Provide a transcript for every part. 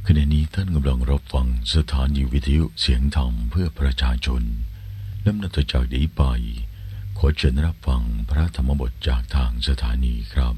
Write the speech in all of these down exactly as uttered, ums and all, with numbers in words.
ขณะนี้ท่านกำลังรับฟังสถานีวิทยุเสียงธรรมเพื่อประชาชนลำดับต่อจากนี้ไปขอเชิญรับฟังพระธรรมบทจากทางสถานีครับ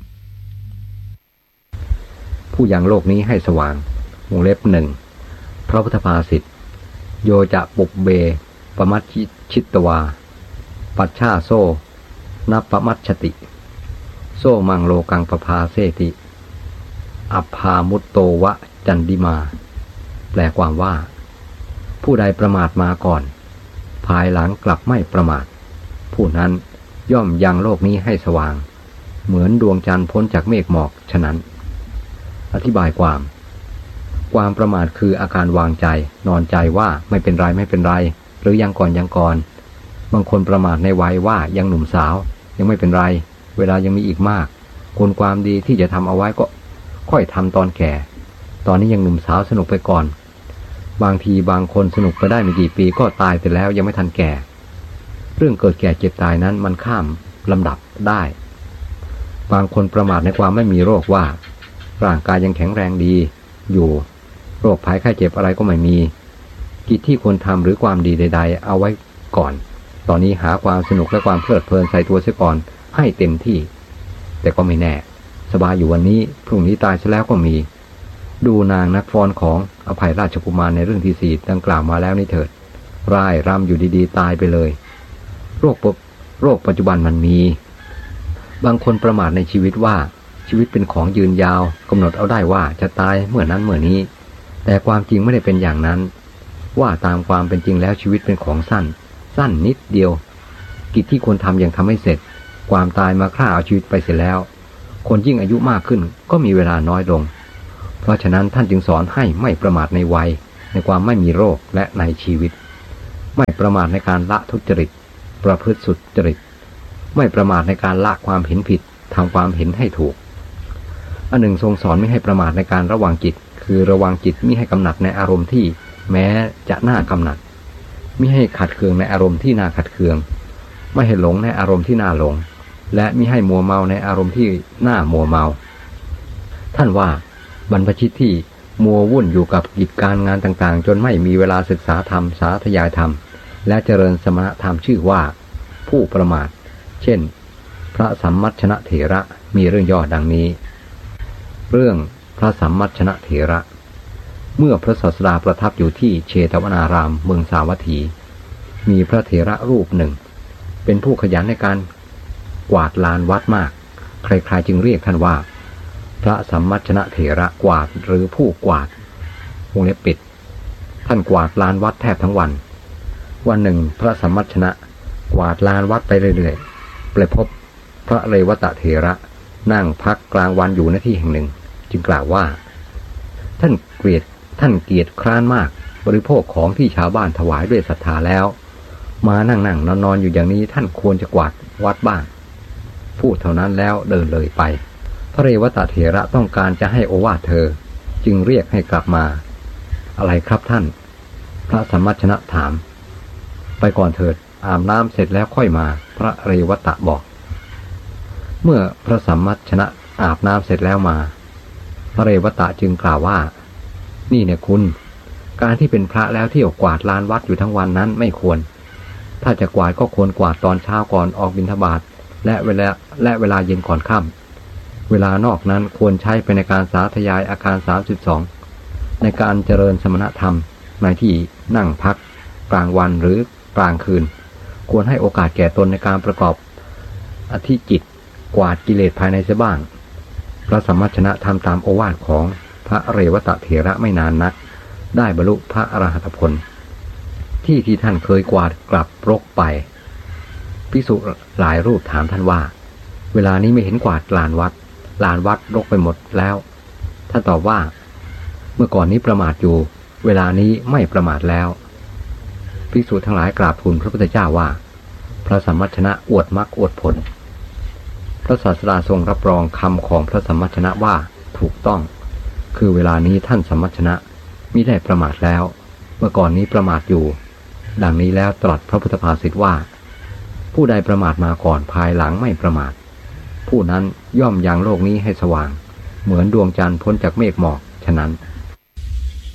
ผู้ยังโลกนี้ให้สว่างวงเล็บหนึ่งพระพุทธภาษิตโยจะปุบเบปมัชชิตวาปัชชาโซนัปปมัชชติโซมังโลกังปภาเสติอัปพามุตโตวะจันดิมาแปลความว่าผู้ใดประมาทมาก่อนภายหลังกลับไม่ประมาทผู้นั้นย่อมยังโลกนี้ให้สว่างเหมือนดวงจันทร์พ้นจากเมฆหมอกฉะนั้นอธิบายความความประมาทคืออาการวางใจนอนใจว่าไม่เป็นไรไม่เป็นไรหรือยังก่อนยังก่อนบางคนประมาทในวัยว่ายังหนุ่มสาวยังไม่เป็นไรเวลายังมีอีกมากควรความดีที่จะทำเอาไว้ก็ค่อยทำตอนแก่ตอนนี้ยังหนุ่มสาวสนุกไปก่อนบางทีบางคนสนุกไปได้ไม่กี่ปีก็ตายไปแล้วยังไม่ทันแก่เรื่องเกิดแก่เจ็บตายนั้นมันข้ามลำดับได้บางคนประมาทในความไม่มีโรคว่าร่างกายยังแข็งแรงดีอยู่โรคภัยไข้เจ็บอะไรก็ไม่มีกิจที่ควรทำหรือความดีใดๆเอาไว้ก่อนตอนนี้หาความสนุกและความเพลิดเพลินใส่ตัวเสียก่อนให้เต็มที่แต่ก็ไม่แน่สบายอยู่วันนี้พรุ่งนี้ตายซะแล้วก็มีดูนางนักฟ้อนของอภัยราชกุมารในเรื่องที่สี่ดังกล่าวมาแล้วนี่เถิดร่ายรำอยู่ดีๆตายไปเลยโรคโรคปัจจุบันมันมีบางคนประมาทในชีวิตว่าชีวิตเป็นของยืนยาวกำหนดเอาได้ว่าจะตายเมื่อนั้นเมื่อนี้แต่ความจริงไม่ได้เป็นอย่างนั้นว่าตามความเป็นจริงแล้วชีวิตเป็นของสั้นสั้นนิดเดียวกิจที่ควรทำยังทำไม่เสร็จความตายมาฆ่าเอาชีวิตไปเสียแล้วคนยิ่งอายุมากขึ้นก็มีเวลาน้อยลงเพราะฉะนั้นท่านจึงสอนให้ไม่ประมาทในวัยในความไม่มีโรคและในชีวิตไม่ประมาทในการละทุจริตประพฤติสุจริตไม่ประมาทในการละความเห็นผิดทำความเห็นให้ถูกอันหนึ่งทรงสอนไม่ให้ประมาทในการระวังจิตคือระวังจิตมิให้กำหนัดในอารมณ์ที่แม้จะน่ากำหนัดมิให้ขัดเคืองในอารมณ์ที่น่าขัดเคืองไม่ให้หลงในอารมณ์ที่น่าหลงและมิให้มัวเมาในอารมณ์ที่น่ามัวเมาท่านว่าบรรพชิตที่มัววุ่นอยู่กับกิจการงานต่างๆจนไม่มีเวลาศึกษาธรรมสาธยายธรรมและเจริญสมณธรรมชื่อว่าผู้ประมาทเช่นพระสัมมัชชนะเถระมีเรื่องย่อดังนี้เรื่องพระสัมมัชชนะเถระเมื่อพระศาสดาประทับอยู่ที่เชตวนารามเมืองสาวัตถีมีพระเถระรูปหนึ่งเป็นผู้ขยันในการกวาดลานวัดมากใครๆจึงเรียกท่านว่าพระสัมมัชชนะเถระกวาดหรือผู้กวาดวงเล็บปิดท่านกวาดลานวัดแทบทั้งวันวันหนึ่งพระสัมมัชชนะกวาดลานวัดไปเรื่อยๆไปพบพระเรวตเถระนั่งพักกลางวันอยู่ณที่แห่งหนึ่งจึงกล่าวว่าท่านเกลียดท่านเกียจคร้านมากบริโภคของที่ชาวบ้านถวายด้วยศรัทธาแล้วมานั่งนั่งนอนนอนอยู่อย่างนี้ท่านควรจะกวาดวัดบ้างพูดเท่านั้นแล้วเดินเลยไปพระเรวตเถระต้องการจะให้โอวาทเธอจึงเรียกให้กลับมาอะไรครับท่านพระสัมมัชชนะถามไปก่อนเถิดอาบน้ำเสร็จแล้วค่อยมาพระเรวตะบอกเมื่อพระสัมมัชชนะอาบน้ำเสร็จแล้วมาพระเรวตะจึงกล่าวว่านี่เนี่ยคุณการที่เป็นพระแล้วเที่ยวกวาดลานวัดอยู่ทั้งวันนั้นไม่ควรถ้าจะกวาดก็ควรกวาดตอนเช้าก่อนออกบิณฑบาตและเวลาและเวลาเย็นก่อนค่ำเวลานอกนั้นควรใช้ไปในการสาธยายอาการสามสิบสองในการเจริญสมณธรรมในที่นั่งพักกลางวันหรือกลางคืนควรให้โอกาสแก่ตนในการประกอบอธิจิตกวาดกิเลสภายในเสียบ้างพระสัมมัชชนะทำตามโอวาทของพระเรวตเถระไม่นานนักได้บรรลุพระอรหัตผลที่ที่ท่านเคยกวาดกลับรกไปภิกษุหลายรูปถามท่านว่าเวลานี้ไม่เห็นกวาดลานวัดลานวัดรกไปหมดแล้วท่านตอบว่าเมื่อก่อนนี้ประมาทอยู่เวลานี้ไม่ประมาทแล้วภิกษุทั้งหลายกราบทูลพระพุทธเจ้าว่าพระสัมมัชชนะอวดมรรคอวดผลพระศาสดาทรงรับรองคำของพระสัมมัชชนะว่าถูกต้องคือเวลานี้ท่านสัมมัชชนะมิได้ประมาทแล้วเมื่อก่อนนี้ประมาทอยู่ดังนี้แล้วตรัสพระพุทธภาษิตว่าผู้ใดประมาทมาก่อนภายหลังไม่ประมาทผู้นั้นย่อมยังโลกนี้ให้สว่างเหมือนดวงจันทร์พ้นจากเมฆหมอกฉะนั้น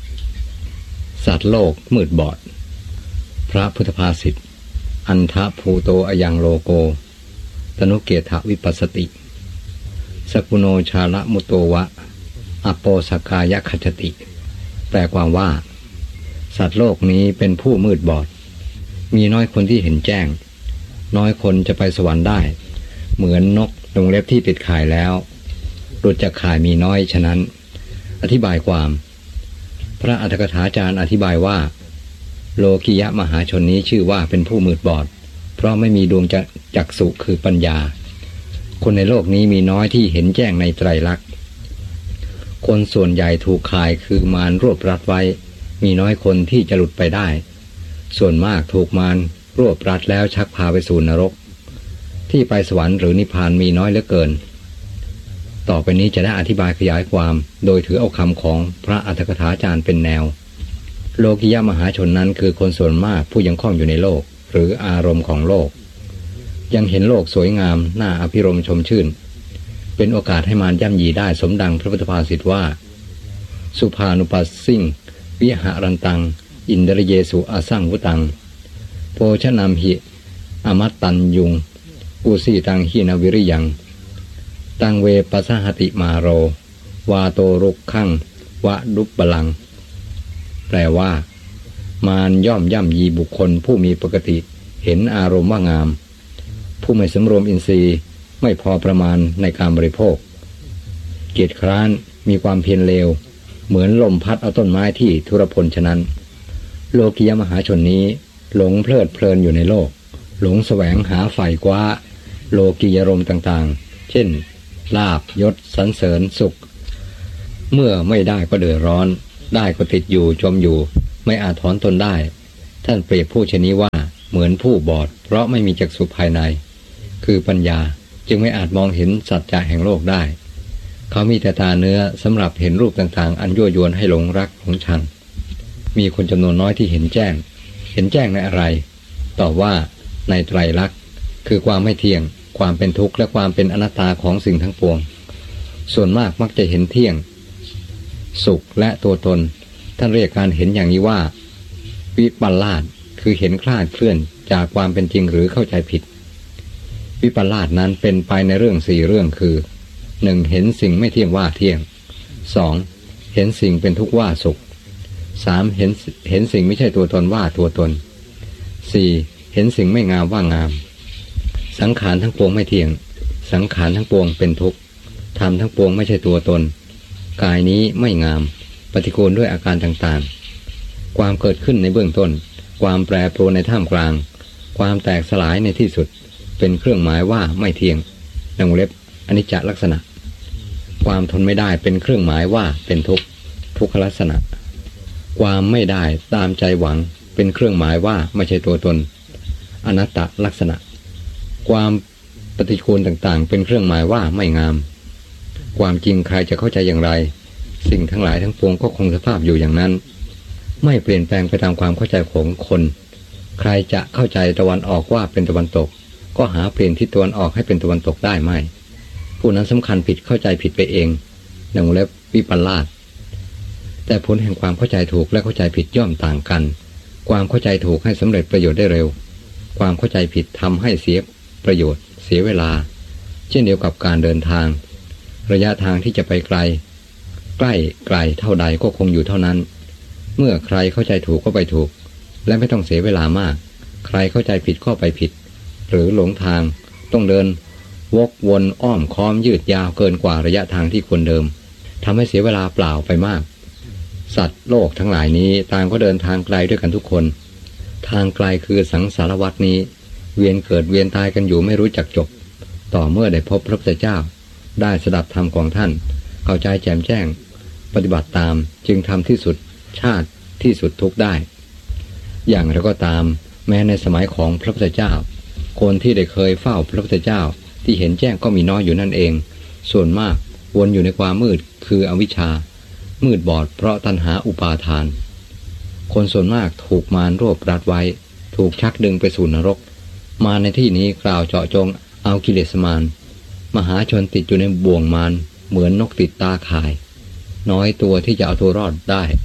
สัตว์โลกมืดบอดพระพุทธภาษิตอันทะภูโตอยังโลโกตนุเกถวิปัสสติสกุโนชาละมุโตวะอโปสกายคัจติแปลความว่าสัตว์โลกนี้เป็นผู้มืดบอดมีน้อยคนที่เห็นแจ้งน้อยคนจะไปสวรรค์ได้เหมือนนกลงเล็บที่ติดข่ายแล้วหลุดจากข่ายมีน้อยฉะนั้นอธิบายความพระอรรถกถาจารย์อธิบายว่าโลกิยะมหาชนนี้ชื่อว่าเป็นผู้มืดบอดเพราะไม่มีดวงจักษุคือปัญญาคนในโลกนี้มีน้อยที่เห็นแจ้งในไตรลักษณ์คนส่วนใหญ่ถูกข่ายคือมารรวบรัดไว้มีน้อยคนที่จะหลุดไปได้ส่วนมากถูกมารรวบรัดแล้วชักพาไปสู่นรกที่ไปสวรรค์หรือนิพพานมีน้อยเหลือเกินต่อไปนี้จะได้อธิบายขยายความโดยถือเอาคำของพระอรรถกถาจารย์เป็นแนวโลกิยะมหาชนนั้นคือคนส่วนมากผู้ยังคล่องอยู่ในโลกหรืออารมณ์ของโลกยังเห็นโลกสวยงามน่าอภิรมย์ชมชื่นเป็นโอกาสให้มารย่ำยีได้สมดังพระพุทธภาษิตว่าสุภานุปัสสิงวิหารันตังอินทรเยสุอาสังวุตังโภชนามหิอมัตตัญยุงอุสีตังหินวิริยังตังเวปัสหติมาโรวาโตรุกขังวะดุปลังแปลว่ามารย่อมย่ำยีบุคคลผู้มีปกติเห็นอารมณ์ว่างามผู้ไม่สำรวมอินทรีย์ไม่พอประมาณในการบริโภคเกียจคร้านมีความเพียรเลวเหมือนลมพัดเอาต้นไม้ที่ทุรพลฉะนั้นโลกิยมหาชนนี้หลงเพลิดเพลินอยู่ในโลกหลงแสวงหาไฝ่คว้าโลกียรมณ์ต่างๆเช่นลาภยศสรรเสริญสุขเมื่อไม่ได้ก็เดือดร้อนได้ก็ติดอยู่จมอยู่ไม่อาจถอนตนได้ท่านเปรียบผู้เช่นนี้ว่าเหมือนผู้บอดเพราะไม่มีจักษุภายในคือปัญญาจึงไม่อาจมองเห็นสัจจะแห่งโลกได้เขามีแต่ตาเนื้อสำหรับเห็นรูปต่างๆอันยั่วยวนให้หลงรักหลงชังมีคนจำนวนน้อยที่เห็นแจ้งเห็นแจ้งในอะไรตอบว่าในไตรลักษณ์คือความไม่เที่ยงความเป็นทุกข์และความเป็นอนัตตาของสิ่งทั้งปวงส่วนมากมักจะเห็นเที่ยงสุขและตัวตนท่านเรียกการเห็นอย่างนี้ว่าวิปลาสคือเห็นคลาดเคลื่อนจากความเป็นจริงหรือเข้าใจผิดวิปลาสนั้นเป็นไปในเรื่องสี่เรื่องคือหนึ่งเห็นสิ่งไม่เที่ยงว่าเที่ยงสองเห็นสิ่งเป็นทุกข์ว่าสุขสามเห็นเห็นสิ่งไม่ใช่ตัวตนว่าตัวตนสี่เห็นสิ่งไม่งามว่างามสังขารทั้งปวงไม่เที่ยงสังขารทั้งปวงเป็นทุกข์ธรรมทั้งปวงไม่ใช่ตัวตนกายนี้ไม่งามปฏิกูลด้วยอาการต่างๆความเกิดขึ้นในเบื้องต้นความแปรปรวนในท่ามกลางความแตกสลายในที่สุดเป็นเครื่องหมายว่าไม่เที่ยงในวงเล็บอนิจจลักษณะความทนไม่ได้เป็นเครื่องหมายว่าเป็นทุกข์ทุกขลักษณะความไม่ได้ตามใจหวังเป็นเครื่องหมายว่าไม่ใช่ตัวตนอนัตตลักษณะความปฏิกูลต่างๆเป็นเครื่องหมายว่าไม่งามความจริงใครจะเข้าใจอย่างไรสิ่งทั้งหลายทั้งปวงก็คงสภาพอยู่อย่างนั้นไม่เปลี่ยนแปลงไปตามความเข้าใจของคนใครจะเข้าใจตะวันออกว่าเป็นตะวันตกก็หาเปลี่ยนทิศตะวันออกให้เป็นตะวันตกได้ไม่ผู้นั้นสำคัญผิดเข้าใจผิดไปเองในวงเล็บวิปลาสแต่ผลแห่งความเข้าใจถูกและเข้าใจผิดย่อมต่างกันความเข้าใจถูกให้สำเร็จประโยชน์ได้เร็วความเข้าใจผิดทำให้เสียประโยชน์เสียเวลาเช่นเดียวกับการเดินทางระยะทางที่จะไปไกลใกล้ไกลเท่าใดก็คงอยู่เท่านั้นเมื่อใครเข้าใจถูกก็ไปถูกและไม่ต้องเสียเวลามากใครเข้าใจผิดก็ไปผิดหรือหลงทางต้องเดินวกวนอ้อมค้อมยืดยาวเกินกว่าระยะทางที่ควรเดิมทำให้เสียเวลาเปล่าไปมากสัตว์โลกทั้งหลายนี้ต่างก็เดินทางไกลด้วยกันทุกคนทางไกลคือสังสารวัฏนี้เวียนเกิดเวียนตายกันอยู่ไม่รู้จักจบต่อเมื่อได้พบพระพุทธเจ้าได้สดับธรรมของท่านเข้าใจแจ่มแจ้งปฏิบัติตามจึงทำที่สุดชาติที่สุดทุกข์ได้อย่างไรก็ตามแม้ในสมัยของพระพุทธเจ้าคนที่ได้เคยเฝ้าพระพุทธเจ้าที่เห็นแจ้งก็มีน้อยอยู่นั่นเองส่วนมากวนอยู่ในความมืดคืออวิชชามืดบอดเพราะตัณหาอุปาทานคนส่วนมากถูกมารรวบรัดไว้ถูกชักดึงไปสู่นรกมาในที่นี้กล่าวเจาะจงเอากิเลสมารมหาชนติดอยู่ในบ่วงมารเหมือนนกติดตาข่ายน้อยตัวที่จะเอาตัวรอดได้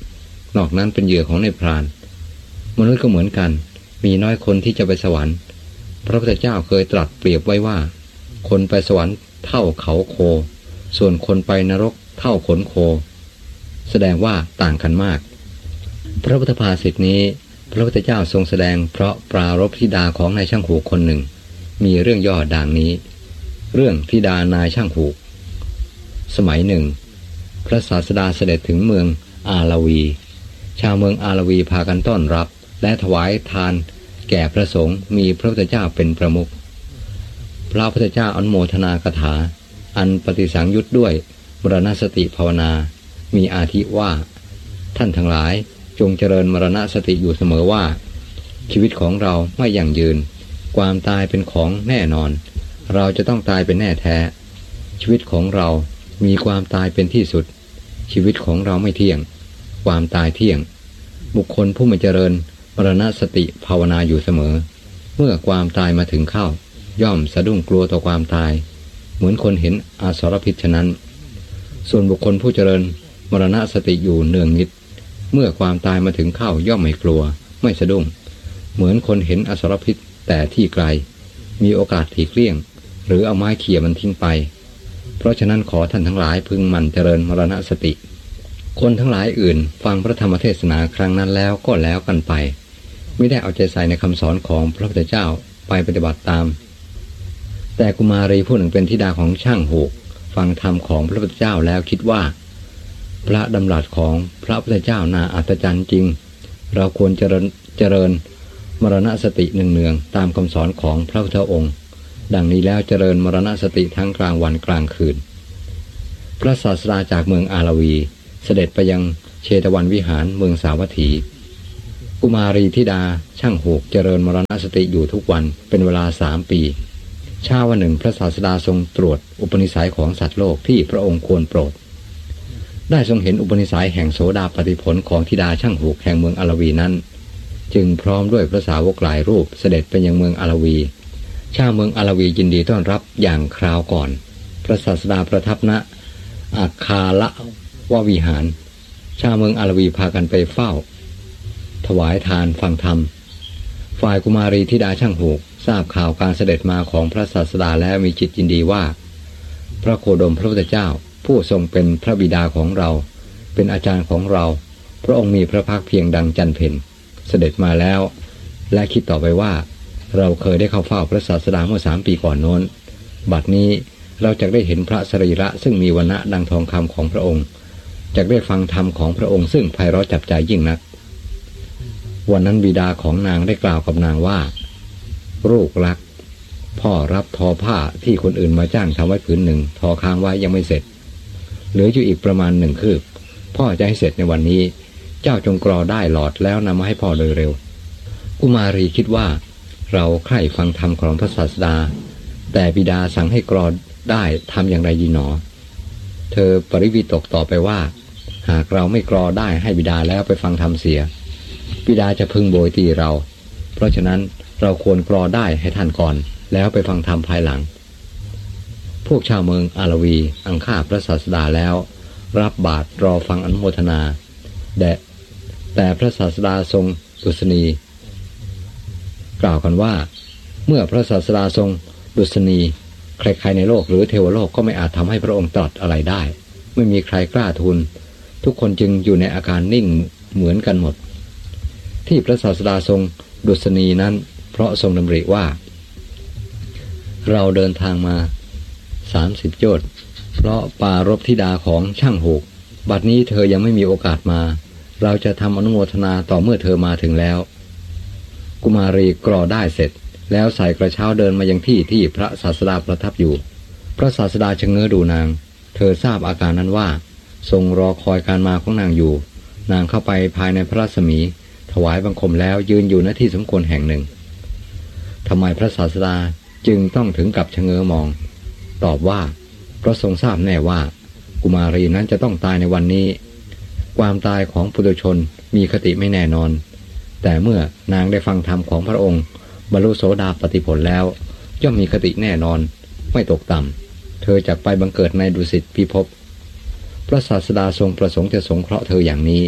นอกนั้นเป็นเหยื่อของนายพรานมนุษย์ก็เหมือนกันมีน้อยคนที่จะไปสวรรค์พระพุทธเจ้าเคยตรัสเปรียบไว้ว่าคนไปสวรรค์เท่าเขาโคส่วนคนไปนรกเท่าขนโคแสดงว่าต่างกันมากพระพุทธภาษิตนี้พระพุทธเจ้าทรงแสดงเพราะปรารภธิดาของนายช่างหูคนหนึ่งมีเรื่องย่อดังนี้เรื่องธิดานายช่างหูสมัยหนึ่งพระศาสดาเสด็จถึงเมืองอาลาวีชาวเมืองอาลาวีพากันต้อนรับและถวายทานแก่พระสงฆ์มีพระพุทธเจ้าเป็นประมุขพระพุทธเจ้าอนุโมทนากถาอันปฏิสังยุตด้วยมรณสติภาวนามีอาทิว่าท่านทั้งหลายจงเจริญมรณสติอยู่เสมอว่าชีวิตของเราไม่ยั่งยืนความตายเป็นของแน่นอนเราจะต้องตายเป็นแน่แท้ชีวิตของเรามีความตายเป็นที่สุดชีวิตของเราไม่เที่ยงความตายเที่ยงบุคคลผู้ไม่เจริญมรณสติภาวนาอยู่เสมอเมื่อความตายมาถึงเข้าย่อมสะดุ้งกลัวต่อความตายเหมือนคนเห็นอสรพิษฉะนั้นส่วนบุคคลผู้เจริญมรณสติอยู่เนืองนิดเมื่อความตายมาถึงเข้าย่อมไม่กลัวไม่สะดุ้งเหมือนคนเห็นอสรพิษแต่ที่ไกลมีโอกาสหลีกเลี่ยงหรือเอาไม้เขี่ยมันทิ้งไปเพราะฉะนั้นขอท่านทั้งหลายพึงหมั่นเจริญมรณสติคนทั้งหลายอื่นฟังพระธรรมเทศนาครั้งนั้นแล้วก็แล้วกันไปไม่ได้เอาใจใส่ในคำสอนของพระพุทธเจ้าไปปฏิบัติตามแต่กุมารีผู้หนึ่งเป็นธิดาของช่างหูกฟังธรรมของพระพุทธเจ้าแล้วคิดว่าพระดำรัสของพระพุทธเจ้าน่าอัศจรรย์จริงเราควรเจริญเจริญมรณสติเนืองๆตามคำสอนของพระพุทธองค์ดังนี้แล้วเจริญมรณสติทั้งกลางวันกลางคืนพระศาสดาจากเมืองอาลาวีเสด็จไปยังเชตวันวิหารเมืองสาวัตถีกุมารีธิดาช่างหูกเจริญมรณสติอยู่ทุกวันเป็นเวลาสามปีเช้าวันหนึ่งพระศาสดาทรงตรวจอุปนิสัยของสัตว์โลกที่พระองค์ควรโปรดได้ทรงเห็นอุปนิสัยแห่งโสดาปัตติผลของธิดาช่างหูกแห่งเมืองอาลาวีนั้นจึงพร้อมด้วยพระสาวกหลายรูปเสด็จไปยังเมืองอาลาวีชาวเมืองอาลาวียินดีต้อนรับอย่างคราวก่อนพระศาสดาประทับณอาคาละววิหารชาวเมืองอาลาวีพากันไปเฝ้าถวายทานฟังธรรมฝ่ายกุมารีธิดาช่างหูกทราบข่าวการเสด็จมาของพระศาสดาแล้วมีจิตยินดีว่าพระโคดมพระพุทธเจ้าผู้ทรงเป็นพระบิดาของเราเป็นอาจารย์ของเราพระองค์มีพระภาคเพียงดังจันเพ็ญเสด็จมาแล้วและคิดต่อไปว่าเราเคยได้เข้าเฝ้าพระศาสดาเมื่อสามปีก่อนโน้นบัดนี้เราจะได้เห็นพระสรีระซึ่งมีวรรณะดังทองคำของพระองค์จะได้ฟังธรรมของพระองค์ซึ่งไพเราะจับใจยิ่งนักวันนั้นบิดาของนางได้กล่าวกับนางว่าลูกรักพ่อรับทอผ้าที่คนอื่นมาจ้างทำไว้ผืนหนึ่งทอค้างไว้ยังไม่เสร็จเหลืออยู่อีกประมาณหนึ่งคืบพ่อจะให้เสร็จในวันนี้เจ้าจงกรอได้หลอดแล้วนำมาให้พ่อโดยเร็วกุมารีคิดว่าเราใคร่ฟังธรรมของพระศาสดาแต่บิดาสั่งให้กรอได้ทำอย่างไรดีหนอเธอปริวิตกต่อไปว่าหากเราไม่กรอได้ให้บิดาแล้วไปฟังธรรมเสียบิดาจะพึงโบยตีเราเพราะฉะนั้นเราควรกรอได้ให้ท่านก่อนแล้วไปฟังธรรมภายหลังพวกชาวเมืองอาลาวีอังคาพระศาสดาแล้วรับบาตรรอฟังอนุโมทนาแต่แต่พระศาสดาทรงดุษณีกล่าวกันว่าเมื่อพระศาสดาทรงดุษณีใครๆในโลกหรือเทวโลกก็ไม่อาจทำให้พระองค์ตรัสอะไรได้ไม่มีใครกล้าทูลทุกคนจึงอยู่ในอาการนิ่งเหมือนกันหมดที่พระศาสดาทรงดุษณีนั้นเพราะทรงดำริว่าเราเดินทางมาสามสิบโยชน์เพราะปรารภธิดาของช่างหูกบัดนี้เธอยังไม่มีโอกาสมาเราจะทำอนุโมทนาต่อเมื่อเธอมาถึงแล้วกุมารีกรอได้เสร็จแล้วใส่กระเช้าเดินมายังที่ที่พระศาสดาประทับอยู่พระศาสดาชะเง้อดูนางเธอทราบอาการนั้นว่าทรงรอคอยการมาของนางอยู่นางเข้าไปภายในพระรัศมีถวายบังคมแล้วยืนอยู่ณที่สมควรแห่งหนึ่งทำไมพระศาสดาจึงต้องถึงกับชะเง้อมองตอบว่าเพราะทรงทราบแน่ว่ากุมารีนั้นจะต้องตายในวันนี้ความตายของปุถุชนมีคติไม่แน่นอนแต่เมื่อนางได้ฟังธรรมของพระองค์บรรลุโสดาปัตติผลแล้วย่อมมีคติแน่นอนไม่ตกต่ำเธอจะไปบังเกิดในดุสิตพิภพพระศาสดาทรงประสงค์จะสงเคราะห์เธออย่างนี้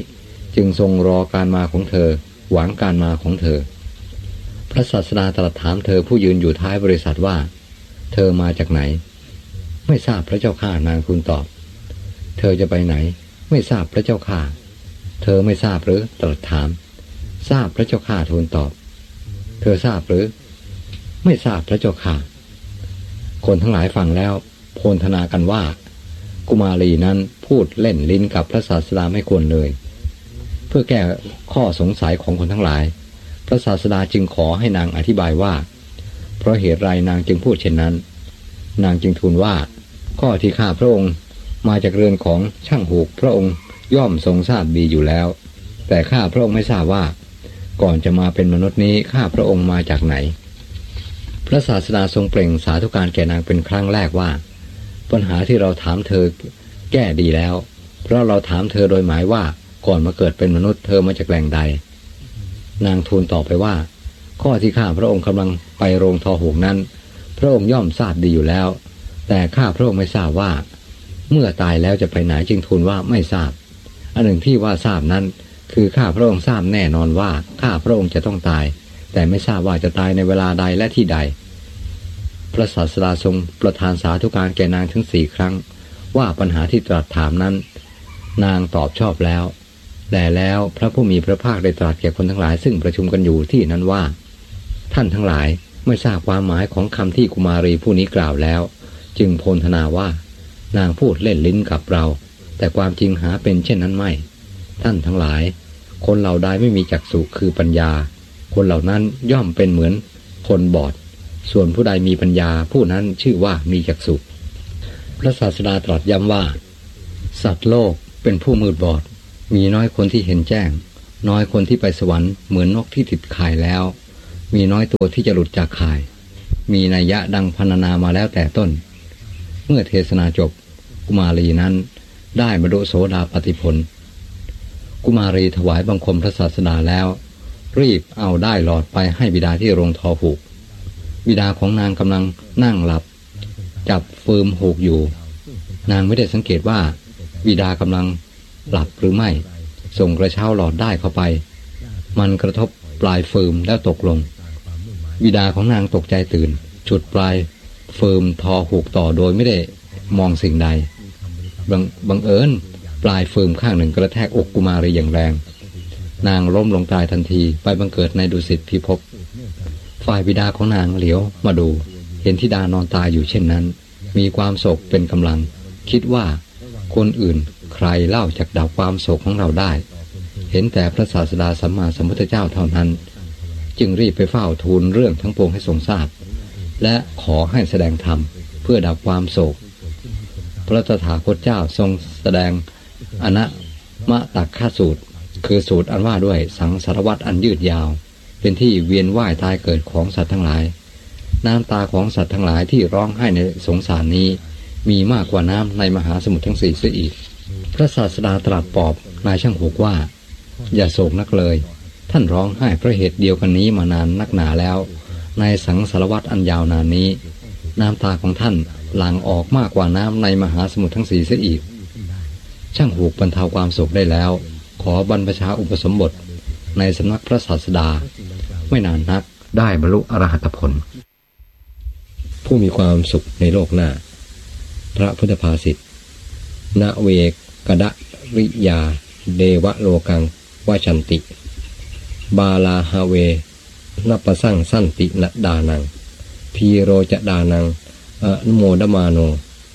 จึงทรงรอการมาของเธอหวังการมาของเธอพระศาสดาตรัสถามเธอผู้ยืนอยู่ท้ายบริษัทว่าเธอมาจากไหนไม่ทราบพระเจ้าข้านางทูลตอบเธอจะไปไหนไม่ทราบพระเจ้าข้าเธอไม่ทราบหรือตรัสถามทราบพระเจ้าข้าทูลตอบเธอทราบหรือไม่ทราบพระเจ้าข้าคนทั้งหลายฟังแล้วโพลธนากันว่ากุมารีนั้นพูดเล่นลิ้นกับพระศาสดาไม่ควรเลยเพื่อแก้ข้อสงสัยของคนทั้งหลายพระศาสดาจึงขอให้นางอธิบายว่าเพราะเหตุไรนางจึงพูดเช่นนั้นนางจึงทูลว่าข้อที่ข้าพระองค์มาจากเรือนของช่างหูกพระองค์ย่อมทรงทราบดีอยู่แล้วแต่ข้าพระองค์ไม่ทราบว่าก่อนจะมาเป็นมนุษย์นี้ข้าพระองค์มาจากไหนพระศาสดาทรงเปล่งสาธุการแก่นางเป็นครั้งแรกว่าปัญหาที่เราถามเธอแก้ดีแล้วเพราะเราถามเธอโดยหมายว่าก่อนมาเกิดเป็นมนุษย์เธอมาจากแหล่งใดนางทูลตอบไปว่าข้อที่ข้าพระองค์กำลังไปโรงทอหูกนั้นพระองค์ย่อมทราบดีอยู่แล้วแต่ข้าพระองค์ไม่ทราบว่าเมื่อตายแล้วจะไปไหนจึงทูลว่าไม่ทราบอันหนึ่งที่ว่าทราบนั้นคือข้าพระองค์ทราบแน่นอนว่าข้าพระองค์จะต้องตายแต่ไม่ทราบว่าจะตายในเวลาใดและที่ใดพระศาสดาทรงประทานสาธุการแก่นางถึงสี่ครั้งว่าปัญหาที่ตรัสถามนั้นนางตอบชอบแล้วแต่แล้วพระผู้มีพระภาคได้ตรัสแก่คนทั้งหลายซึ่งประชุมกันอยู่ที่นั้นว่าท่านทั้งหลายไม่ทราบความหมายของคำที่กุมารีผู้นี้กล่าวแล้วจึงโพลธนาว่านางพูดเล่นลิ้นกับเราแต่ความจริงหาเป็นเช่นนั้นไม่ท่านทั้งหลายคนเหล่าใดไม่มีจักษุคือปัญญาคนเหล่านั้นย่อมเป็นเหมือนคนบอดส่วนผู้ใดมีปัญญาผู้นั้นชื่อว่ามีจักษุพระศาสดาตรัสย้ำว่าสัตว์โลกเป็นผู้มืดบอดมีน้อยคนที่เห็นแจ้งน้อยคนที่ไปสวรรค์เหมือนนกที่ติดข่ายแล้วมีน้อยตัวที่จะหลุดจากข่ายมีนัยยะดังพรรณนามาแล้วแต่ต้นเมื่อเทศนาจบกุมารีนั้นได้บรรลุโสดาปัตติผลกุมารีถวายบังคมพระศาสดาแล้วรีบเอาได้หลอดไปให้บิดาที่โรงทอหูกบิดาของนางกำลังนั่งหลับจับฟืมหูกอยู่นางไม่ได้สังเกตว่าบิดากำลังหลับหรือไม่ส่งกระเช้าหลอดได้เข้าไปมันกระทบปลายฟืมแล้วตกลงบิดาของนางตกใจตื่นฉุดปลายฟืมทอหูกต่อโดยไม่ได้มองสิ่งใดบังบังเอิญปลายฟืมข้างหนึ่งกระแทกอกกุมารีอย่างแรงนางล้มลงตายทันทีไปบังเกิดในดุสิตพิภพฝ่ายบิดาของนางเหลียวมาดูเห็นธิดานอนตายอยู่เช่นนั้นมีความโศกเป็นกำลังคิดว่าคนอื่นใครเล่าจากดับความโศกของเราได้เห็นแต่พระศาสดาสัมมาสัมพุทธเจ้าเท่านั้นจึงรีบไปเฝ้าทูลเรื่องทั้งปวงให้ทรงทราบและขอให้แสดงธรรมเพื่อดับความโศกพระตถาคตเจ้าทรงแสดงอนะมะตักขสูตรคือสูตรอันว่าด้วยสังสารวัฏอันยืดยาวเป็นที่เวียนว่ายตายเกิดของสัตว์ทั้งหลายน้ำตาของสัตว์ทั้งหลายที่ร้องไห้ในสงสารนี้มีมากกว่าน้ำในมหาสมุทรทั้งสี่เสียอีกพระศาสดาตรัสปลอบนายช่างหูกว่าอย่าโศกนักเลยท่านร้องไห้เพราะเหตุเดียวกันนี้มานานนักหนาแล้วในสังสารวัฏอันยาวนานนี้น้ำตาของท่านหลั่งออกมากกว่าน้ำในมหาสมุทรทั้งสี่เสียอีกช่างหูกบรรเทาความโศกได้แล้วขอบรรพชาอุปสมบทในสำนักพระศาสดาไม่นานนักได้บรรลุอรหัตผลผู้มีความสุขในโลกหน้าพระพุทธภาษิตณเวกดริยาเดวะโลกังวชันติบาลาฮาเวนัปสังสันตินดานังพีโรจะดานังอนุโมดมาโน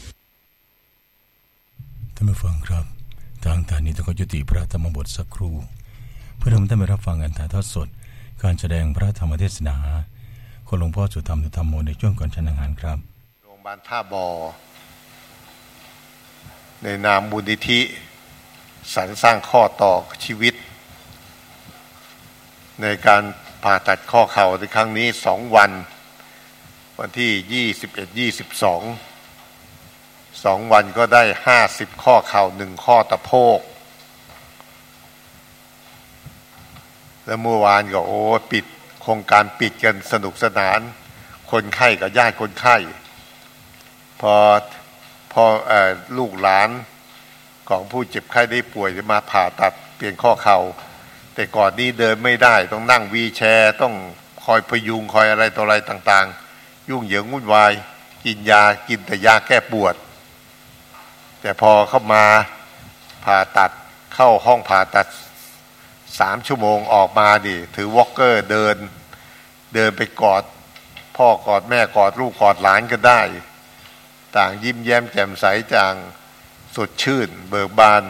ท่านผู้ฟังครับทางฐานนี้ต้องยุติพระธรรมบทสักครู่เพื่อทำท่านไปรับฟังการถ่ายทอดสดการแสดงพระธรรมเทศนาของหลวงพ่อสุธรรมธรรมโมในช่วงก่อนฉันอาหารครับโรงพยาบาลท่าบอในนามมูลนิธิสรรสร้างข้อต่อชีวิตในการผ่าตัดข้อเข่าในครั้งนี้สองวันวันที่ยี่สิบเอ็ด ยี่สิบสอง สองวันก็ได้ห้าสิบข้อเข่าหนึ่งข้อตะโพกแล้วเมื่อวานก็โอ้ปิดโครงการปิดกันสนุกสนานคนไข้กับญาติคนไข้พอพอเอ่อลูกหลานของผู้เจ็บไข้ได้ป่วยจะมาผ่าตัดเปลี่ยนข้อเข่าแต่ก่อนนี้เดินไม่ได้ต้องนั่งวีลแชร์ต้องคอยพยุงคอยอะไรต่ออะไรต่างๆยุ่งเหยิงวุ่นวายกินยากินแต่ยาแก้ปวดแต่พอเข้ามาผ่าตัดเข้าห้องผ่าตัดสามชั่วโมงออกมาดิถือวอล์กเกอร์เดินเดินไปกอดพ่อกอดแม่กอดลูกกอดหลานกันได้ต่างยิ้มแย้มแจ่มใสจางสดชื่นเบิกบาน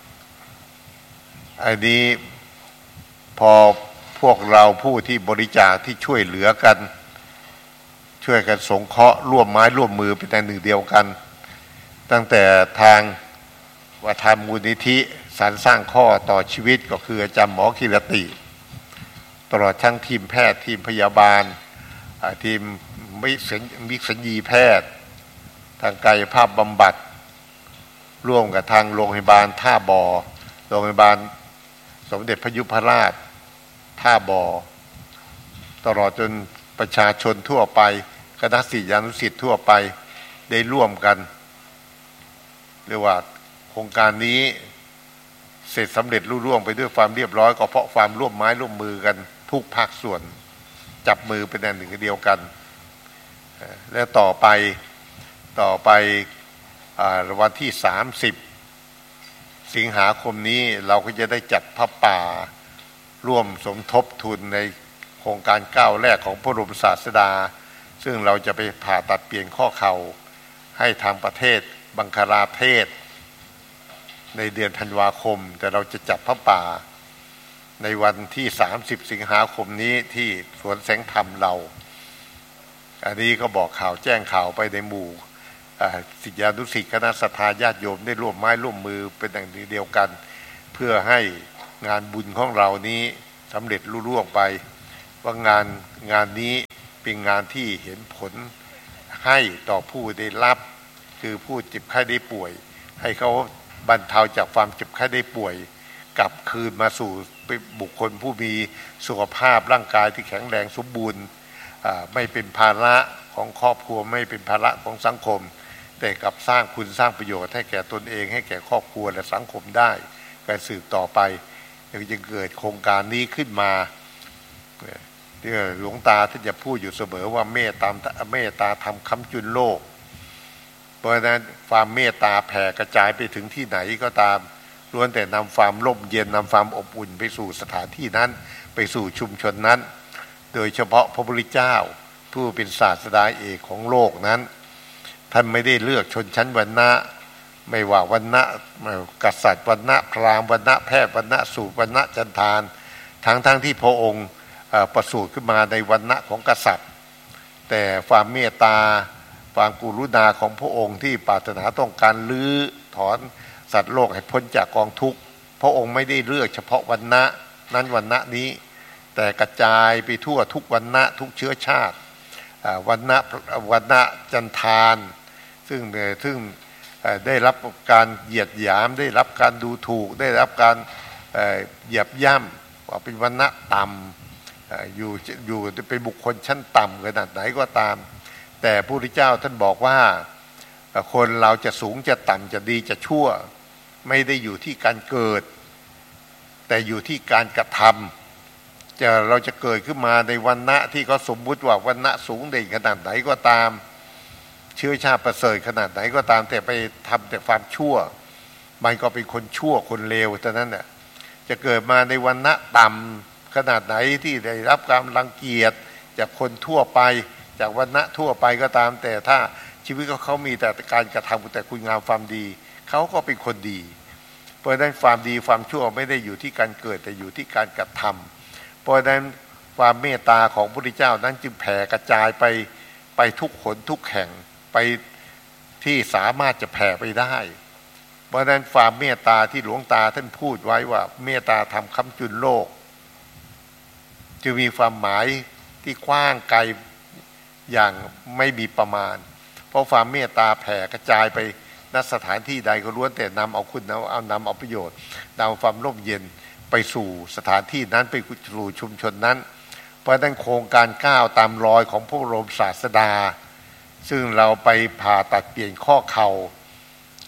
อันนี้พอพวกเราผู้ที่บริจาคที่ช่วยเหลือกันช่วยกันสงเคราะห์ร่วมไม้ร่วมมือเป็นอันหนึ่งเดียวกันตั้งแต่ทางวัฒนมูลนิธิสรรสร้างข้อต่อชีวิตก็คืออาจารย์หมอกิรติตลอดทั้งทีมแพทย์ทีมพยาบาลทีมวิสัญญีแพทย์ทางกายภาพบำบัดร่วมกับทางโรงพยาบาลท่าบ่อโรงพยาบาลสมเด็จพระยุพราชท่าบ่อตลอดจนประชาชนทั่วไปคณะศิษยานุศิษย์ทั่วไปได้ร่วมกันเรียกว่าโครงการนี้เสร็จสำเร็จรุ่ร่วงไปด้วยความเรียบร้อยก็เพราะความร่วมไม้ร่วมมือกันทุกภาคส่วนจับมือเป็นอันหนึ่งเดียวกันและต่อไปต่อไปวันที่สามสิบสิงหาคมนี้เราก็จะได้จัดพระป่าร่วมสมทบทุนในโครงการก้าวแรกของพระบรมศาสดาซึ่งเราจะไปผ่าตัดเปลี่ยนข้อเข่าให้ทางประเทศบังคลาเทศในเดือนธันวาคมแต่เราจะจัดพระป่าในวันที่สามสิบสิงหาคมนี้ที่สวนแสงธรรมเราอันนี้ก็บอกข่าวแจ้งข่าวไปในหมู่ศิษยานุศิษย์คณะศรัทธาญาติโยมได้ร่วมไม้ร่วมมือเป็นอย่างเดียวกันเพื่อให้งานบุญของเรานี้สำเร็จรุ่ร่วงไปว่างานงานนี้เป็นงานที่เห็นผลให้ต่อผู้ได้รับคือผู้เจ็บไข้ได้ป่วยให้เขาบรรเทาจากความเจ็บไข้ได้ป่วยกลับคืนมาสู่บุคคลผู้มีสุขภาพร่างกายที่แข็งแรงสมบูรณ์ไม่เป็นภาระของครอบครัวไม่เป็นภาระของสังคมแต่กลับสร้างคุณสร้างประโยชน์ให้แก่ตนเองให้แก่ครอบครัวและสังคมได้การสืบต่อไปจะเกิดโครงการนี้ขึ้นมาที่หลวงตาท่านจะพูดอยู่เสมอว่าเมตตาเมตตาทำค้ำจุนโลกเพราะฉะนั้นความเมตตาแผ่กระจายไปถึงที่ไหนก็ตามล้วนแต่นำความร่มเย็นนำความอบอุ่นไปสู่สถานที่นั้นไปสู่ชุมชนนั้นโดยเฉพาะพระพุทธเจ้าผู้เป็นศาสดาเอกของโลกนั้นท่านไม่ได้เลือกชนชั้นวรรณะไม่ว่าวันณะกษัตริย์วันณะพราหมณ์วันณะแพทย์วันณะสูตรวันณะจันทานทั้งทั้งที่พระองค์ประสูติขึ้นมาในวันณะของกษัตริย์แต่ความเมตตาความกรุณาของพระองค์ที่ปรารถนาต้องการลื้อถอนสัตว์โลกให้พ้นจากกองทุกข์พระองค์ไม่ได้เลือกเฉพาะวันณะนั้นวันณะนี้แต่กระจายไปทั่วทุกวันณะทุกเชื้อชาติวันณะวันณะจันทานซึ่งซึ่งได้รับการเหยียดหยามได้รับการดูถูกได้รับการเหยียบย่ำว่าเป็นวันณะต่ำอยู่อยู่เป็นบุคคลชั้นต่ำขนาดไหนก็ตามแต่พระพุทธเจ้าท่านบอกว่าคนเราจะสูงจะต่ำจะดีจะชั่วไม่ได้อยู่ที่การเกิดแต่อยู่ที่การกระทำจะเราจะเกิดขึ้นมาในวันณะที่เขาสมมุติว่าวันณะสูงเด่นขนาดไหนก็ตามเชื้อชาติประเสริฐขนาดไหนก็ตามแต่ไปทำแต่ความชั่วมันก็เป็นคนชั่วคนเลวเท่านั้นน่ะจะเกิดมาในวันณะต่ำขนาดไหนที่ได้รับการรังเกียจจากคนทั่วไปจากวันณะทั่วไปก็ตามแต่ถ้าชีวิตของเขามีแต่การกระทำแต่คุณงามความดีเขาก็เป็นคนดีเพราะฉะนั้นความดีความชั่วไม่ได้อยู่ที่การเกิดแต่อยู่ที่การกระทำเพราะฉะนั้นความเมตตาของพระพุทธเจ้านั้นจึงแผ่กระจายไปไปทุกหนทุกแห่งไปที่สามารถจะแผ่ไปได้เพราะฉะนั้นความเมตตาที่หลวงตาท่านพูดไว้ว่าเมตตาทำค้ำจุนโลกจะมีความหมายที่กว้างไกลอย่างไม่มีประมาณเพราะความเมตตาแผ่กระจายไปณสถานที่ใดก็ล้วนแต่นำเอาคุณเอาเอานำเอาประโยชน์นำความร่มเย็นไปสู่สถานที่นั้นไปสู่ชุมชนนั้นเพราะฉะนั้นโครงการก้าวตามรอยของพระบรมศาสดาซึ่งเราไปผ่าตัดเปลี่ยนข้อเข่า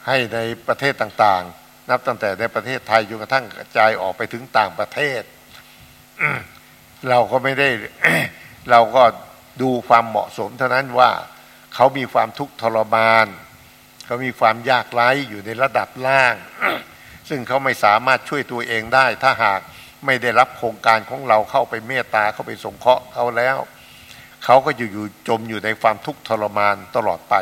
ให้ในประเทศต่างๆนับตั้งแต่ในประเทศไทยจนกระทั่งกระจายออกไปถึงต่างประเทศ เราก็ไม่ได้ เราก็ดูความเหมาะสมเท่านั้นว่าเขามีความทุกข์ทรมานเขามีความยากไร้อยู่ในระดับล่าง ซึ่งเขาไม่สามารถช่วยตัวเองได้ถ้าหากไม่ได้รับโครงการของเราเข้าไปเมตตาเข้าไปสงเคราะห์เขาแล้วเขาก็อยู่อยู่จมอยู่ในความทุกข์ทรมานตลอดไป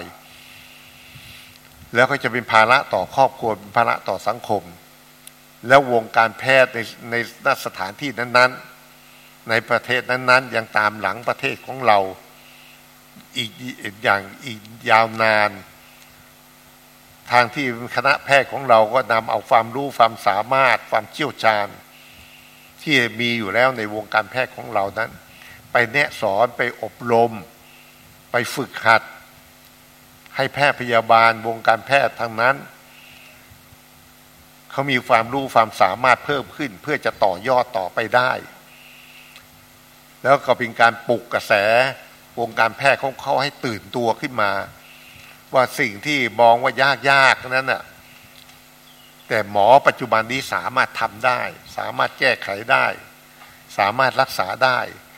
แล้วก็จะเป็นภาระต่อครอบครัวเป็นภาระต่อสังคมแล้ววงการแพทย์ในในสถานที่นั้นๆในประเทศนั้นๆยังตามหลังประเทศของเราอีกอย่างอีกยาวนานทางที่คณะแพทย์ของเราก็นำเอาความรู้ความสามารถความเชี่ยวชาญที่มีอยู่แล้วในวงการแพทย์ของเรานั้นไปแนะสอนไปอบรมไปฝึกหัดให้แพทย์พยาบาลวงการแพทย์ทางนั้นเขามีความรู้ความสามารถเพิ่มขึ้นเพื่อจะต่อยอดต่อไปได้แล้วก็เป็นการปลุกกระแสวงการแพทย์ของเขาให้ตื่นตัวขึ้นมาว่าสิ่งที่มองว่ายากๆนั้นน่ะแต่หมอปัจจุบันนี้สามารถทำได้สามารถแก้ไขได้สามารถรักษาได้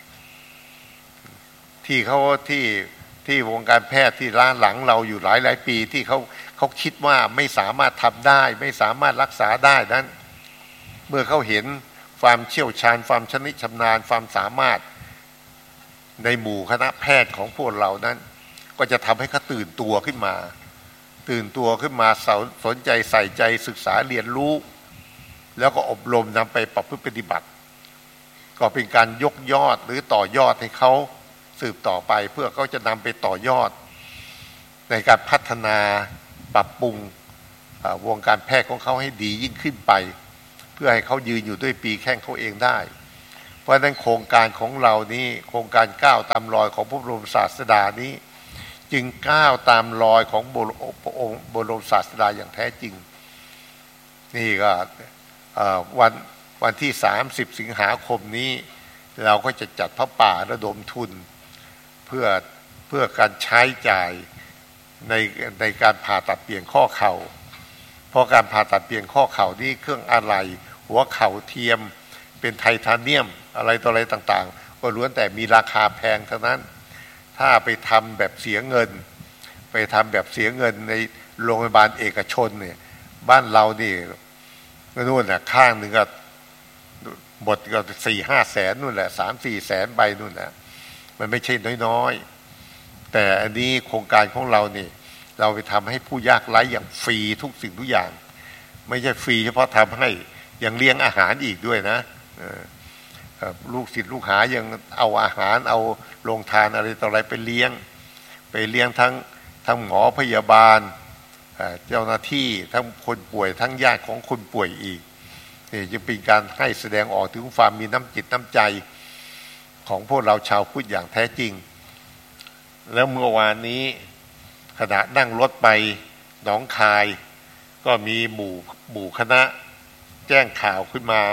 ที่เขาที่ที่วงการแพทย์ที่ล้าหลังเราอยู่หลายหลายปีที่เขาเขาคิดว่าไม่สามารถทำได้ไม่สามารถรักษาได้นั้นเมื่อเขาเห็นความเชี่ยวชาญความชำนิชำนาญความสามารถในหมู่คณะแพทย์ของพวกเรานั้นก็จะทำให้เขาตื่นตัวขึ้นมาตื่นตัวขึ้นมาสนใจใส่ใจศึกษาเรียนรู้แล้วก็อบรมนำไปประพฤติปฏิบัติก็เป็นการยกยอดหรือต่อยอดให้เขาสืบต่อไปเพื่อเขาจะนำไปต่อยอดในการพัฒนาปรับปรุงวงการแพทย์ของเขาให้ดียิ่งขึ้นไปเพื่อให้เขายืนอยู่ด้วยปีแข้งเขาเองได้เพราะฉะนั้นโครงการของเรานี้โครงการก้าวตามรอยของพระบรมศาสดานี้จึงก้าวตามรอยของพระองค์บรมศาสดาอย่างแท้จริงนี่ก็วันวันที่สามสิบสิงหาคมนี้เราก็จะจัดพระป่าระดมทุนเพื่อเพื่อการใช้จ่ายในในการผ่าตัดเปลี่ยนข้อเข่าเพราะการผ่าตัดเปลี่ยนข้อเข่านี่เครื่องอะไหล่หัวเข่าเทียมเป็นไทเทเนียมอะไรต่ออะไรต่างๆก็ล้วนแต่มีราคาแพงทั้งนั้นถ้าไปทำแบบเสียเงินไปทำแบบเสียเงินในโรงพยาบาลเอกชนเนี่ยบ้านเรานี่นู่นน่ะข้างหนึ่งก็หมดก็สี่ห้าแสนนู่นแหละสามสี่แสนใบนู่นนะมันไม่ใช่น้อยๆแต่อันนี้โครงการของเราเนี่ยเราไปทำให้ผู้ยากไร้อย่างฟรีทุกสิ่งทุกอย่างไม่ใช่ฟรีเฉพาะทำให้ยังเลี้ยงอาหารอีกด้วยนะลูกศิษย์ลูกหายังเอาอาหารเอาโรงทานอะไรต่ออะไรไปเลี้ยงไปเลี้ยงทั้งทั้งหมอพยาบาลเจ้าหน้าที่ทั้งคนป่วยทั้งญาติของคนป่วยอีกนี่จะเป็นการให้แสดงออกถึงความมีน้ำจิตน้ำใจของพวกเราชาวพุทธอย่างแท้จริงแล้วเมื่อวานนี้ขณะนั่งรถไปหนองคายก็มีหมู่หมู่คณะแจ้งข่าวขึ้นมา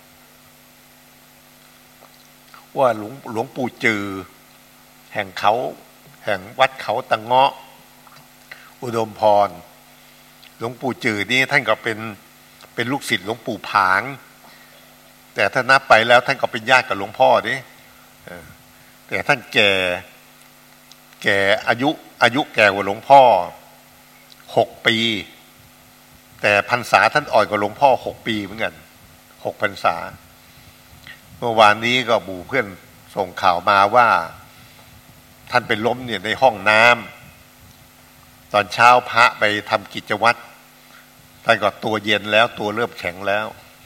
ว่าหลวงหลวงปู่จือแห่งเขาแห่งวัดเขาตะเงาะอุดมพรหลวงปู่จือนี่ท่านก็เป็นเป็นลูกศิษย์หลวงปู่ผางแต่ถ้านับไปแล้วท่านก็เป็นญาติกับหลวงพ่อดิแต่ท่านแก่แก่อายุอายุแก่กว่าหลวงพ่อหกปีแต่พรรษาท่านอ่อนกว่าหลวงพ่อหกปีเหมือนกันหกพรรษาเมื่อวานนี้ก็บูเพื่อนส่งข่าวมาว่าท่านไปล้มเนี่ยในห้องน้ำตอนเช้าพระไปทำกิจวัตรท่านก็ตัวเย็นแล้วตัวเริ่มแข็งแล้ว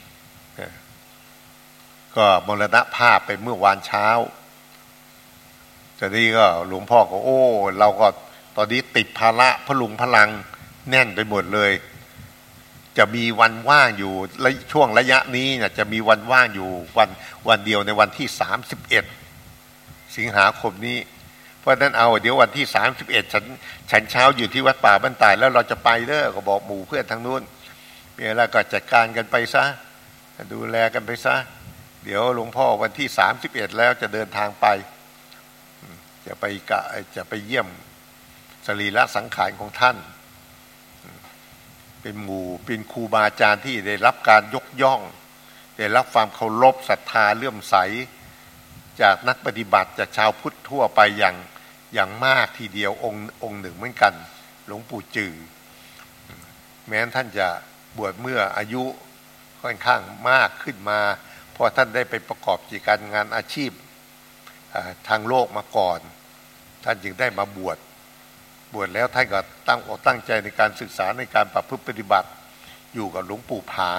ก็มรณภาพไปเมื่อวานเช้าจากนี้ก็หลวงพ่อก็โอ้เราก็ตอนนี้ติดภาระพลุงพลังแน่นไปหมดเลยจะมีวันว่างอยู่และช่วงระยะนี้เนี่ยจะมีวันว่างอยู่วันวันเดียวในวันที่สามสิบเอ็ดสิงหาคมนี้เพราะนั้นเอาเดี๋ยววันที่สามสิบเอ็ดฉันฉันเช้าอยู่ที่วัดป่าบ้านตายแล้วเราจะไปเด้อก็บอกหมู่เพื่อนทางนู้นมีอะไรก็จัดการกันไปซะดูแลกันไปซะเดี๋ยวหลวงพ่อวันที่สามสิบเอ็ดแล้วจะเดินทางไปจะไปกะจะไปเยี่ยมสรีระสังขารของท่านเป็นหมู่เป็นครูบาอาจารย์ที่ได้รับการยกย่องได้รับความเคารพศรัทธาเลื่อมใสจากนักปฏิบัติจากชาวพุทธทั่วไปอย่างอย่างมากทีเดียวองค์องค์หนึ่งเหมือนกันหลวงปู่จือแม้ท่านจะบวชเมื่ออายุค่อนข้างมากขึ้นมาเพราะท่านได้ไปประกอบกิจการงานอาชีพทางโลกมาก่อนท่านจึงได้มาบวชบวชแล้วท่านก็ตั้งอกตั้งใจในการศึกษาในการประพฤติปฏิบัติอยู่กับหลวงปู่ผาง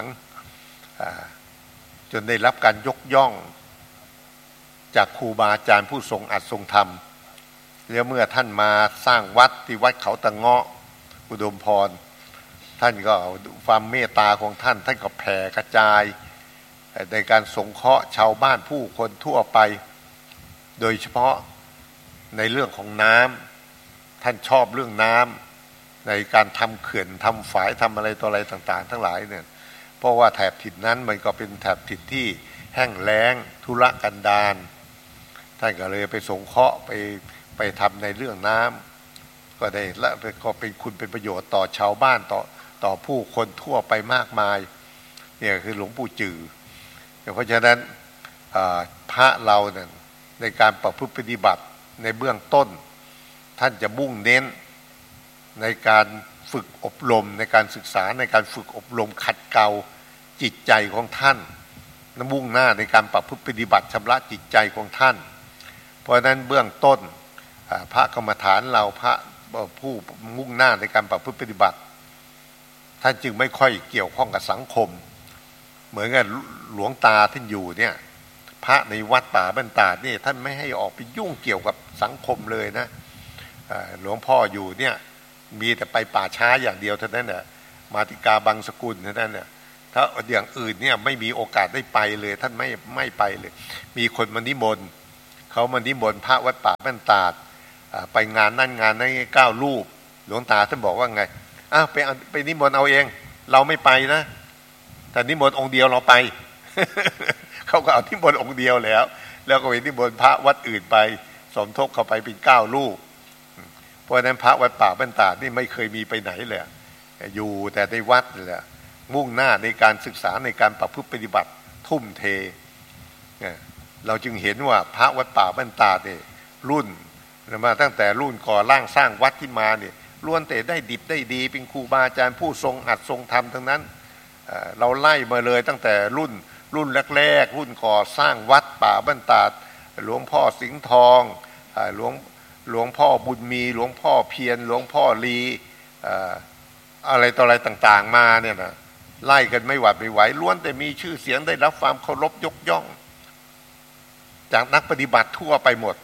จนได้รับการยกย่องจากครูบาอาจารย์ผู้ทรงอัดทรงธรรมแล้วเมื่อท่านมาสร้างวัดที่วัดเขาตะเงาะอุดมพรท่านก็ความเมตตาของท่านท่านก็แผ่กระจายในการสงเคราะห์ชาวบ้านผู้คนทั่วไปโดยเฉพาะในเรื่องของน้ำท่านชอบเรื่องน้ำในการทำเขื่อนทำฝายทำอะไรต่ออะไรต่างๆทั้งหลายเนี่ยเพราะว่าแถบถิ่นนั้นมันก็เป็นแถบถิ่นที่แห้งแล้งทุรกันดารท่านก็เลยไปสงเคราะห์ไปไปทำในเรื่องน้ำก็ได้และก็เป็นคุณเป็นประโยชน์ต่อชาวบ้านต่อต่อผู้คนทั่วไปมากมายเนี่ยคือหลวงปู่จือเพราะฉะนั้นพระเราเนี่ยในการประพฤติปฏิบัติในเบื้องต้นท่านจะมุ่งเน้นในการฝึกอบรมในการศึกษาในการฝึกอบรมขัดเกลาจิตใจของท่านมุ่งหน้าในการประพฤติปฏิบัติชำระจิตใจของท่านเพราะฉะนั้นเบื้องต้นพระกรรมฐานเราพระผู้มุ่งหน้าในการประพฤติปฏิบัติท่านจึงไม่ค่อยเกี่ยวข้องกับสังคมเหมือนกับหลวงตาท่านอยู่เนี่ยพระในวัดป่าบ้านตาดนี่ท่านไม่ให้ออกไปยุ่งเกี่ยวกับสังคมเลยนะหลวงพ่ออยู่เนี่ยมีแต่ไปป่าช้าอย่างเดียวเท่านั้นน่ะมาติกาบางสกุลเท่านั้นน่ะถ้าอย่างอื่นเนี่ยไม่มีโอกาสได้ไปเลยท่านไม่ไม่ไปเลยมีคนมานิมนต์เขามานิมนต์พระวัดป่าบ้านตาดไปงานนั่นงานนั้นเก้ารูปหลวงตาท่านบอกว่าไงอ้าวไปไปนิมนต์เอาเองเราไม่ไปนะแต่นิมนต์องค์เดียวเราไป เขาก็เอานิมนต์องค์เดียวแล้วแล้วก็ไปนิมนต์พระวัดอื่นไปสมทบเข้าไปเป็นเก้ารูปเพราะนั้นพระวัดป่าบ้านตาดนี่ไม่เคยมีไปไหนเลยอยู่แต่ในวัดเลยมุ่งหน้าในการศึกษาในการประพฤติปฏิบัติทุ่มเทเราจึงเห็นว่าพระวัดป่าบ้านตาดเนี่ยรุ่นมาตั้งแต่รุ่นก่อร่างสร้างวัดที่มาเนี่ยล้วนแต่ได้ดิบได้ดีเป็นครูบาอาจารย์ผู้ทรงอัดทรงธรรมทั้งนั้นเราไล่มาเลยตั้งแต่รุ่นรุ่นแรกๆรุ่นก่อสร้างวัดป่าบ้านตาดหลวงพ่อสิงห์ทองหลวงหลวงพ่อบุญมีหลวงพ่อเพียรหลวงพ่อลีอะไรต่ออะไรต่างๆมาเนี่ยนะไล่กันไม่หวัดไม่ไหวล้วนแต่มีชื่อเสียงได้รับความเคารพยกย่องจากนักปฏิบัติทั่วไปหมด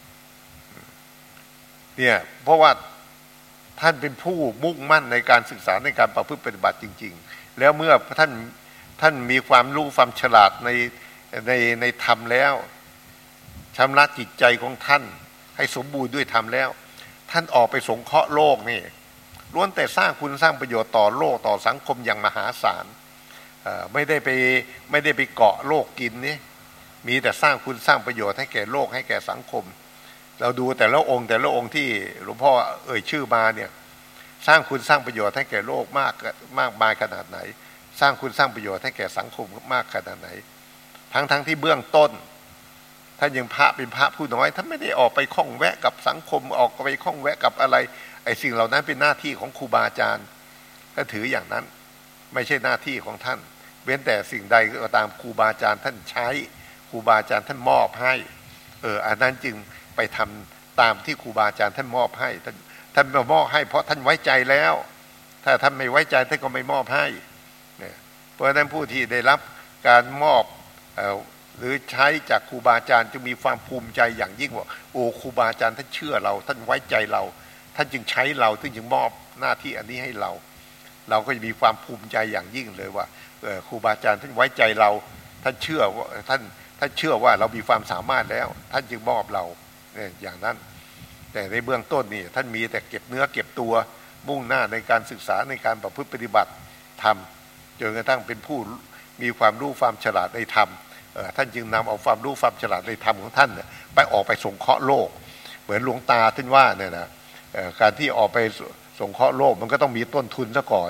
เนี่ยเพราะว่าท่านเป็นผู้มุ่งมั่นในการศึกษาในการประพฤติปฏิบัติจริงๆแล้วเมื่อท่านท่านมีความรู้ความฉลาดในในในธรรมแล้วชำระจิตใจของท่านให้สมบูรณ์ด้วยธรรมแล้วท่านออกไปสงเคราะห์โลกนี่ล้วนแต่สร้างคุณสร้างประโยชน์ต่อโลกต่อสังคมอย่างมหาศาลไม่ได้ไปไม่ได้ไปเกาะโลกกินนี่มีแต่สร้างคุณสร้างประโยชน์ให้แก่โลกให้แก่สังคมเราดูแต่ละองค์แต่ละองค์ที่หลวงพ่อเอ่ยชื่อมาเนี่ยสร้างคุณสร้างประโยชน์ให้แก่โลกมากมากมายขนาดไหนสร้างคุณสร้างประโยชน์ให้แก่สังคมมากขนาดไหนทั้งทั้งที่เบื้องต้นท่านยังพระเป็นพระผู้น้อยท่านไม่ได้ออกไปข้องแวะกับสังคมออกไปข้องแวะกับอะไรไอ้สิ่งเหล่านั้นเป็นหน้าที่ของครูบาอาจารย์ก็ถืออย่างนั้นไม่ใช่หน้าที่ของท่านเว้นแต่สิ่งใดก็ตามครูบาอาจารย์ท่านใช้ครูบาอาจารย์ท่านมอบให้เอออันนั้นจึงไปทำตามที่ครูบาอาจารย์ท่านมอบให้ท่านท่านมอบให้เพราะท่านไว้ใจแล้วถ้าท่านไม่ไว้ใจท่านก็ไม่มอบให้เนี่ยเพราะฉะนั้นผู้ที่ได้รับการมอบเอ่อหรือใช้จากครูบาอาจารย์จึงมีความภูมิใจอย่างยิ่งว่าโอ้ครูบาอาจารย์ท่านเชื่อเราท่านไว้ใจเราท่านจึงใช้เราท่านจึงมอบหน้าที่อันนี้ให้เราเราก็จะมีความภูมิใจอย่างยิ่งเลยว่าครูบาอาจารย์ท่านไว้ใจเราท่านเชื่อว่าท่านท่านเชื่อว่าเรามีความสามารถแล้วท่านจึงมอบเราเนี่ยอย่างนั้นแต่ในเบื้องต้นนี่ท่านมีแต่เก็บเนื้อเก็บตัวมุ่งหน้าในการศึกษาในการประพฤติปฏิบัติธรรมจนกระทั่งเป็นผู้มีความรู้ความฉลาดในธรรมท่านจึงนำเอาความรู้ความฉลาดในธรรมของท่านไปออกไปสงเคราะห์โลกเหมือนหลวงตาท่านว่าเนี่ยนะการที่ออกไปสงเคราะห์โลกมันก็ต้องมีต้นทุนซะก่อน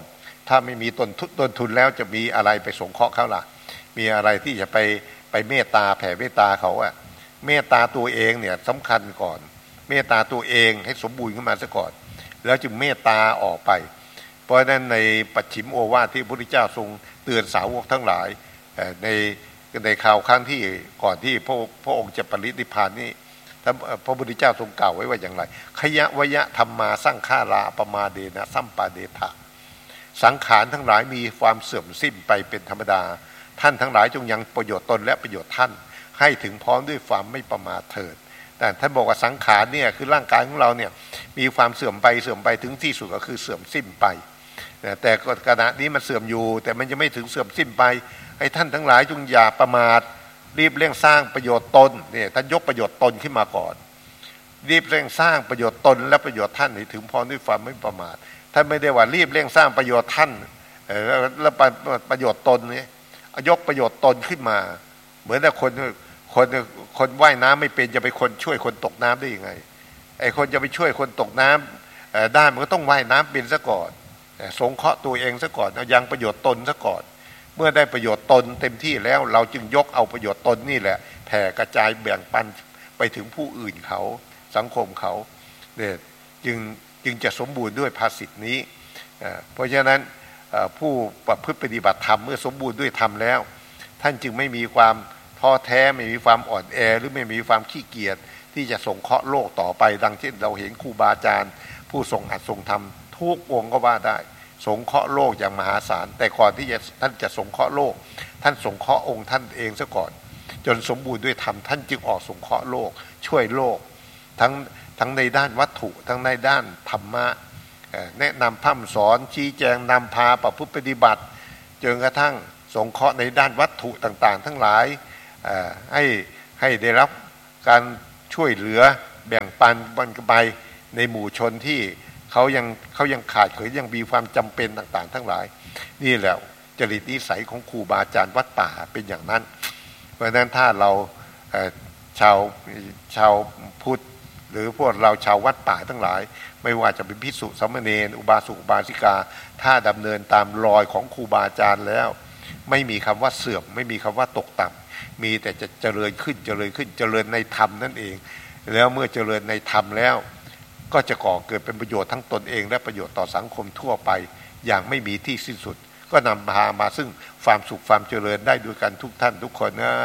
ถ้าไม่มีต้นทุนต้นทุนแล้วจะมีอะไรไปสงเคราะห์เขาล่ะมีอะไรที่จะไปไปเมตตาแผ่เมตตาเขาอะเมตตาตัวเองเนี่ยสำคัญก่อนเมตตาตัวเองให้สมบูรณ์ขึ้นมาซะก่อนแล้วจึงเมตตาออกไปเพราะฉะนั้นในปัจฉิมโอวาทที่พระพุทธเจ้าทรงเตือนสาวกทั้งหลายในในข่าวครั้งที่ก่อนที่พระพระองค์จะปรินิพพานนี่พระพุทธเจ้าทรงกล่าวไว้ว่าอย่างไรขยะวยะธรรมาสร้างฆาราปมาเดนะสัมปาเดทะสังขารทั้งหลายมีความเสื่อมสิ้นไปเป็นธรรมดาท่านทั้งหลายจงยังประโยชน์ตนและประโยชน์ท่านให้ถึงพร้อมด้วยความไม่ประมาทเถิดแต่ท่านบอกว่าสังขารเนี่ยคือร่างกายของเราเนี่ยมีความเสื่อมไปเสื่อมไปถึงที่สุดก็คือเสื่อมสิ้นไปแต่ขณะนี้มันเสื่อมอยู่แต่มันยังไม่ถึงเสื่อมสิ้นไปให้ท่านทั้งหลายจงอย่าประมาทรีบเร่งสร้างประโยชน์ตนเนี่ยท่านยกประโยชน์ตนขึ้นมาก่อนรีบเร่งสร้างประโยชน์ตนและประโยชน์ท่านให้ถึงพร้อมด้วยความไม่ประมาทท่านไม่ได้ว่ารีบเร่งสร้างประโยชน์ท่านแล้วประโยชน์ตนเนี่ยยกประโยชน์ตนขึ้นมาเหมือนแต่คนคนคนว่ายน้ำไม่เป็นจะไปคนช่วยคนตกน้ำได้ยังไงไอ้คนจะไปช่วยคนตกน้ำได้มันก็ต้องว่ายน้ำเป็นซะก่อนสงเคราะห์ตัวเองซะก่อนเอายังประโยชน์ตนซะก่อนเมื่อได้ประโยชน์ตนเต็มที่แล้วเราจึงยกเอาประโยชน์ตนนี่แหละแผ่กระจายแบ่งปันไปถึงผู้อื่นเขาสังคมเขาเนี่ยจึงจึงจะสมบูรณ์ด้วยภาษิตนี้เพราะฉะนั้นผู้ประพฤติปฏิบัติธรรมเมื่อสมบูรณ์ด้วยธรรมแล้วท่านจึงไม่มีความท้อแท้ไม่มีความอ่อนแอหรือไม่มีความขี้เกียจที่จะสงเคราะห์โลกต่อไปดังที่เราเห็นครูบาอาจารย์ผู้ทรงอัดทรงธรรมทุกองค์ก็ว่าได้สงเคราะห์โลกอย่างมหาศาลแต่ก่อนที่จะท่านจะสงเคราะห์โลกท่านสงเคราะห์องค์ท่านเองซะก่อนจนสมบูรณ์ด้วยธรรมท่านจึงออกสงเคราะห์โลกช่วยโลกทั้งทั้งในด้านวัตถุทั้งในด้านธรรมะแนะนำพร่ำสอนชี้แจงนำพาประพฤติปฏิบัติจนกระทั่งสงเคราะห์ในด้านวัตถุต่างๆทั้งหลายให้ให้ได้รับการช่วยเหลือแบ่งปันบันไปในหมู่ชนที่เขายังเขายังขาดเขินยังมีความจำเป็นต่างๆทั้งหลายนี่แหละจริตนิสัยของครูบาอาจารย์วัดป่าเป็นอย่างนั้นเพราะฉะนั้นถ้าเราชาวชาวพุทธหรือพวกเราชาววัดป่าทั้งหลายไม่ว่าจะเป็นภิกษุสามเณรอุบาสกอุบาสิกาถ้าดำเนินตามรอยของครูบาอาจารย์แล้วไม่มีคำว่าเสื่อมไม่มีคำว่าตกต่ำมีแต่จะเจริญขึ้นเจริญขึ้นเจริญในธรรมนั่นเองแล้วเมื่อเจริญในธรรมแล้วก็จะก่อเกิดเป็นประโยชน์ทั้งตนเองและประโยชน์ต่อสังคมทั่วไปอย่างไม่มีที่สิ้นสุดก็นำพามาซึ่งความสุขความเจริญได้ด้วยกันทุกท่านทุกคนนะ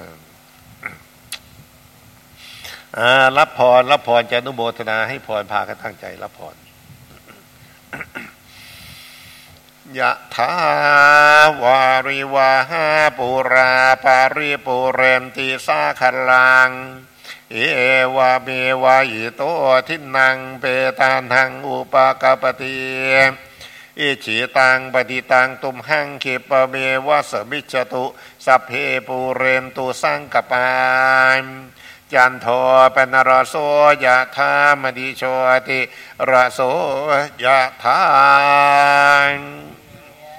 รับพรรับพรจะอนุโมทนาให้พรพากันตั้งใจรับพรยะถาวาริวาหาปุราปาริปุเรนติสาคลังเอวะเมวะอิโตทินังเปตานังอุปกปติอิจิตังปฏิตังตุมหังคิปะเมวะสมิจจตุสัพเพปุเรนตุสังกปานจันโทปนรโสยะธามณิโชติระโสยะธา